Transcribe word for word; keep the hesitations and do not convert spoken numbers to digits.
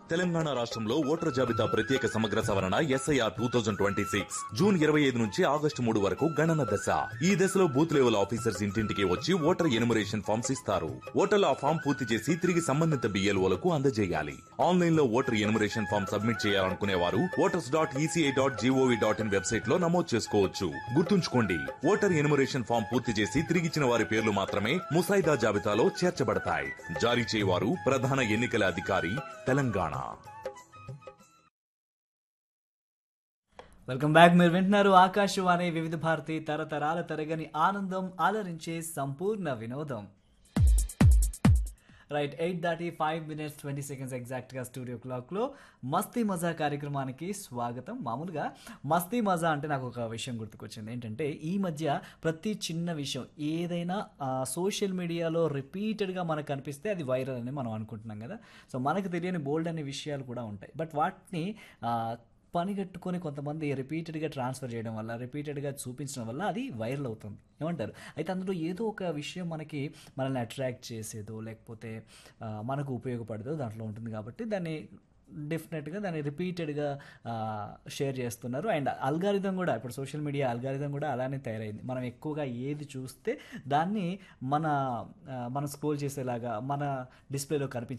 తెలంగాణ రాష్ట్రంలో ఓటర్ జాబితా ప్రత్యేక సమగ్ర సవరణ SIR two thousand twenty six June ఇరవై ఐదు నుంచి ఆగస్టు మూడు వరకు గణన దశ. ఈ దశలో బూత్ లెవెల్ ఆఫీసర్స్ ఇంటింటికి వచ్చి ఓటర్ ఎనుమరేషన్ ఫామ్స్ ఇస్తారు. ఓటర్లు ఆ ఫామ్ పూర్తి చేసి తిరిగి సంబంధిత బిఎల్ఓలకు అందజేయాలి. ఆన్లైన్ లో ఓటర్ ఎనుమరేషన్ ఫామ్ సబ్మిట్ చేయాలనుకునే వారు voters dot ECI dot GOV dot in website లో నమోదు చేసుకోవచ్చు. గుర్తుంచుకోండి, ఓటర్ ఎనుమరేషన్ ఫామ్ పూర్తి చేసి తిరిగిచ్చిన వారి పేర్లు మాత్రమే ముసాయిదా జాబితాలో చేర్చబడతాయి. జారీ చేయవారు ప్రధాన ఎన్నికల అధికారి, తెలంగాణ. Welcome back. మీరు వింటున్నారు ఆకాశవాణి వివిధ భారతి, తరతరాల తరగని ఆనందం, ఆలరించే సంపూర్ణ వినోదం. రైట్, ఎయిట్ దాటి ఫైవ్ మినిట్స్ ట్వంటీ సెకండ్స్ ఎగ్జాక్ట్గా స్టూడియో క్లాక్లో మస్తీ మజా కార్యక్రమానికి స్వాగతం. మామూలుగా మస్తీ మజా అంటే నాకు ఒక విషయం గుర్తుకొచ్చింది. ఏంటంటే ఈ మధ్య ప్రతి చిన్న విషయం ఏదైనా సోషల్ మీడియాలో రిపీటెడ్గా మనకు కనిపిస్తే అది వైరల్ అని మనం అనుకుంటున్నాం కదా. సో మనకు తెలియని బోల్డ్ అనే విషయాలు కూడా ఉంటాయి. బట్ వాటిని పనిగట్టుకొని కొంతమంది రిపీటెడ్గా ట్రాన్స్ఫర్ చేయడం వల్ల, రిపీటెడ్గా చూపించడం వల్ల అది వైరల్ అవుతుంది. ఏమంటారు? అయితే అందులో ఏదో ఒక విషయం మనకి మనల్ని అట్రాక్ట్ చేసేదో లేకపోతే మనకు ఉపయోగపడదో దాంట్లో ఉంటుంది. కాబట్టి దాన్ని డెఫినెట్గా దాన్ని రిపీటెడ్గా షేర్ చేస్తున్నారు. అండ్ అల్గారిథం కూడా, ఇప్పుడు సోషల్ మీడియా అల్గారిథం కూడా అలానే తయారైంది. మనం ఎక్కువగా ఏది చూస్తే దాన్ని మన మనం స్క్రోల్ చేసేలాగా మన డిస్ప్లేలో కనిపించే